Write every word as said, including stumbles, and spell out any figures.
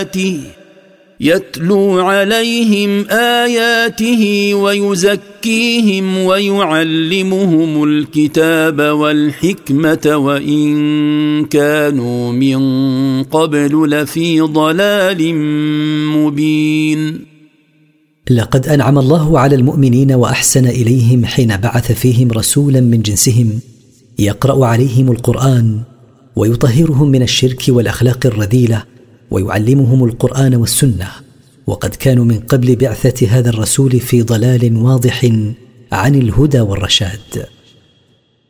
يتلو عليهم آياته ويزكيهم ويعلمهم الكتاب والحكمة وإن كانوا من قبل لفي ضلال مبين. لقد أنعم الله على المؤمنين وأحسن إليهم حين بعث فيهم رسولا من جنسهم يقرأ عليهم القرآن ويطهرهم من الشرك والأخلاق الرذيلة ويعلمهم القرآن والسنة، وقد كانوا من قبل بعثة هذا الرسول في ضلال واضح عن الهدى والرشاد.